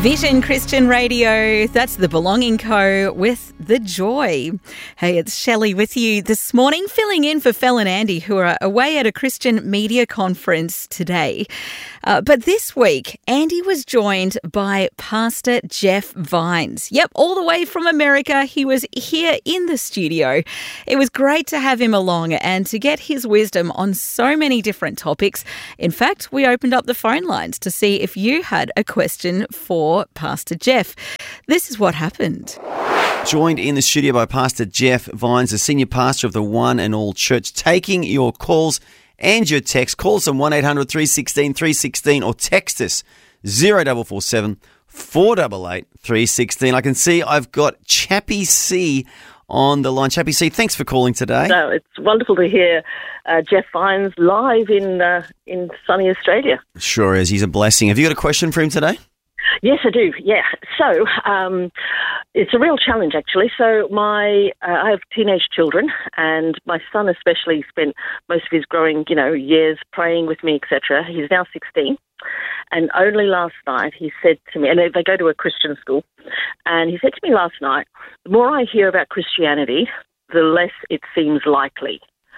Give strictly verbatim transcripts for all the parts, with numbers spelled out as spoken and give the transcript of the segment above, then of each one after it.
Vision Christian Radio, that's the Belonging Co. with The Joy. Hey, it's Shelley with you this morning, filling in for Fel and Andy, who are away at a Christian media conference today. Uh, but this week, Andy was joined by Pastor Jeff Vines. Yep, all the way from America. He was here in the studio. It was great to have him along and to get his wisdom on so many different topics. In fact, we opened up the phone lines to see if you had a question for Pastor Jeff. This is what happened. Joined in the studio by Pastor Jeff Vines, the senior pastor of the One and All Church, taking your calls and your texts. Call us on one eight hundred three one six three one six or text us zero four four seven four eight eight three one six. I can see I've got Chappie C on the line. Chappie C, thanks for calling today. No, it's wonderful to hear uh, Jeff Vines live in uh, in sunny Australia. Sure is. He's a blessing. Have you got a question for him today? Yes, I do. Yeah. So um, it's a real challenge, actually. So my uh, I have teenage children, and my son especially spent most of his growing, you know, years praying with me, et cetera. He's now sixteen, and only last night he said to me, and they, they go to a Christian school, and he said to me last night, the more I hear about Christianity, the less it seems likely,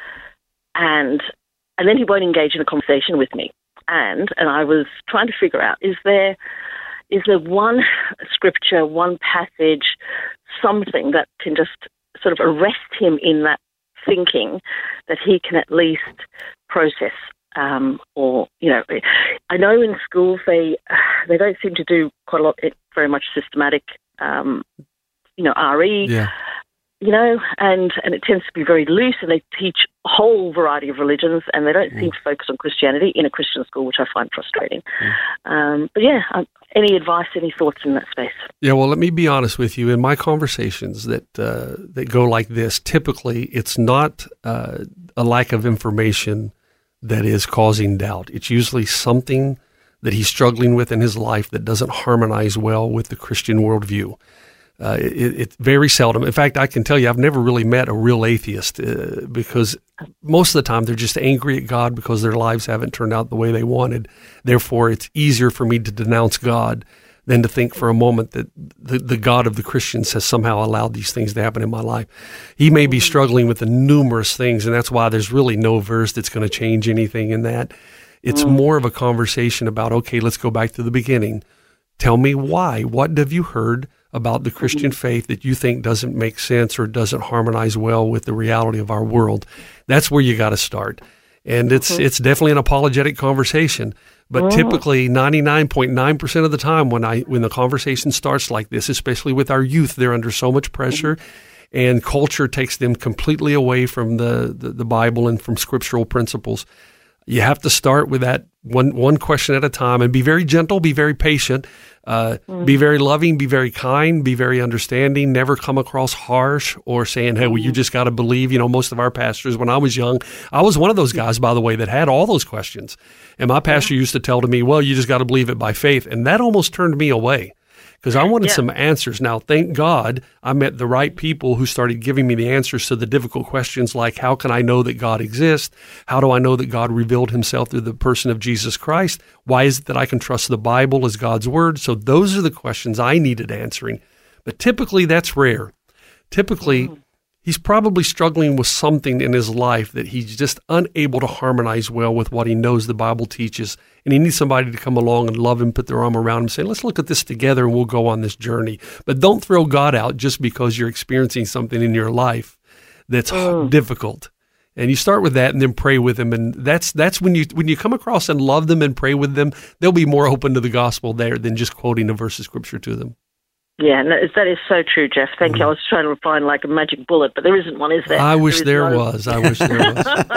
and and then he won't engage in a conversation with me, and and I was trying to figure out, is there Is there one scripture, one passage, something that can just sort of arrest him in that thinking that he can at least process? Um, or, you know, I know in schools they they don't seem to do quite a lot, very much systematic, um, you know, R E. Yeah. You know, and, and it tends to be very loose, and they teach a whole variety of religions, and they don't mm. seem to focus on Christianity in a Christian school, which I find frustrating. Mm. Um, but yeah, um, any advice, any thoughts in that space? Yeah, well, let me be honest with you. In my conversations that uh, that go like this, typically it's not uh, a lack of information that is causing doubt. It's usually something that he's struggling with in his life that doesn't harmonize well with the Christian worldview. Uh, it, it's very seldom. In fact, I can tell you, I've never really met a real atheist uh, because most of the time they're just angry at God because their lives haven't turned out the way they wanted. Therefore, it's easier for me to denounce God than to think for a moment that the, the God of the Christians has somehow allowed these things to happen in my life. He may be struggling with the numerous things, and that's why there's really no verse that's going to change anything in that. It's mm. more of a conversation about, okay, let's go back to the beginning. Tell me why. What have you heard about the Christian faith that you think doesn't make sense or doesn't harmonize well with the reality of our world? That's where you got to start. And it's mm-hmm. it's definitely an apologetic conversation. But mm-hmm. typically ninety-nine point nine percent of the time when I when the conversation starts like this, especially with our youth, they're under so much pressure mm-hmm. and culture takes them completely away from the, the, the Bible and from scriptural principles. You have to start with that one one question at a time and be very gentle, be very patient, uh, mm. be very loving, be very kind, be very understanding, never come across harsh or saying, hey, well, you just got to believe. You know, most of our pastors, when I was young, I was one of those guys, by the way, that had all those questions. And my pastor used to tell to me, well, you just got to believe it by faith. And that almost turned me away. Because I wanted yeah. some answers. Now, thank God I met the right people who started giving me the answers to the difficult questions like, how can I know that God exists? How do I know that God revealed himself through the person of Jesus Christ? Why is it that I can trust the Bible as God's word? So those are the questions I needed answering. But typically that's rare. Typically, mm. he's probably struggling with something in his life that he's just unable to harmonize well with what he knows the Bible teaches. And he needs somebody to come along and love him, put their arm around him, say, let's look at this together and we'll go on this journey. But don't throw God out just because you're experiencing something in your life that's mm. difficult. And you start with that and then pray with them. And that's that's when you when you come across and love them and pray with them, they'll be more open to the gospel there than just quoting a verse of scripture to them. Yeah, no, that is so true, Jeff. Thank mm. you. I was trying to find like a magic bullet, but there isn't one, is there? I wish there, there was. I wish there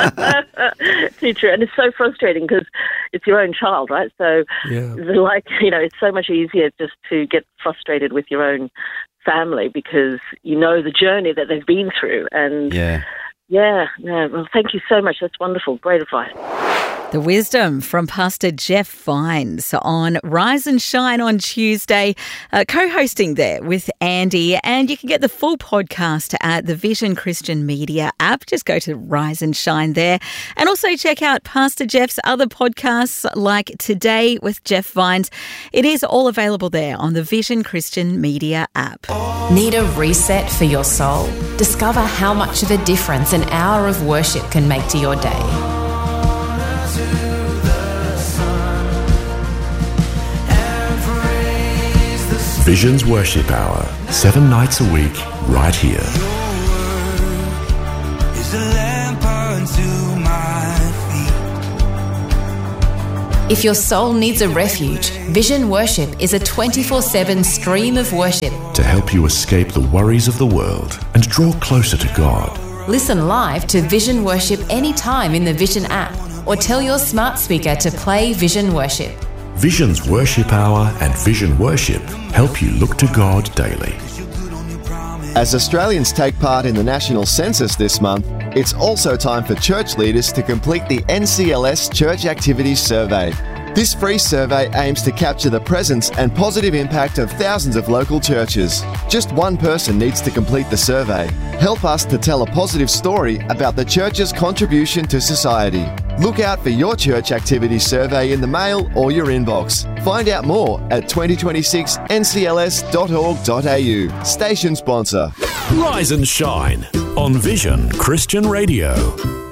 was. Too true. And it's so frustrating because it's your own child, right? So, yeah. like, you know, it's so much easier just to get frustrated with your own family because you know the journey that they've been through. And yeah, yeah, yeah. Well, thank you so much. That's wonderful. Great advice. The wisdom from Pastor Jeff Vines on Rise and Shine on Tuesday, uh, co-hosting there with Andy. And you can get the full podcast at the Vision Christian Media app. Just go to Rise and Shine there. And also check out Pastor Jeff's other podcasts like Today with Jeff Vines. It is all available there on the Vision Christian Media app. Need a reset for your soul? Discover how much of a difference an hour of worship can make to your day. Vision's Worship Hour, seven nights a week, right here. If your soul needs a refuge, Vision Worship is a twenty-four seven stream of worship to help you escape the worries of the world and draw closer to God. Listen live to Vision Worship anytime in the Vision app, or tell your smart speaker to play Vision Worship. Vision's Worship Hour and Vision Worship help you look to God daily. As Australians take part in the national census this month, it's also time for church leaders to complete the N C L S Church Activities Survey. This free survey aims to capture the presence and positive impact of thousands of local churches. Just one person needs to complete the survey. Help us to tell a positive story about the church's contribution to society. Look out for your church activity survey in the mail or your inbox. Find out more at twenty twenty-six N C L S dot org dot A U. Station sponsor. Rise and Shine on Vision Christian Radio.